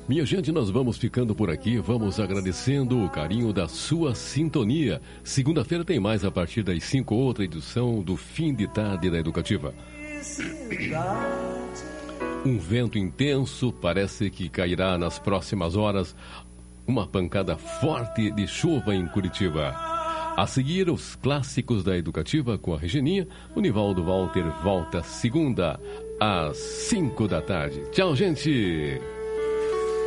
Minha gente, nós vamos ficando por aqui, vamos agradecendo o carinho da sua sintonia. Segunda-feira tem mais a partir das 5, outra edição do Fim de Tarde da Educativa. Um vento intenso, parece que cairá nas próximas horas, uma pancada forte de chuva em Curitiba. A seguir, os clássicos da Educativa com a Regininha. O Nivaldo Walter volta segunda às 5 da tarde. Tchau, gente!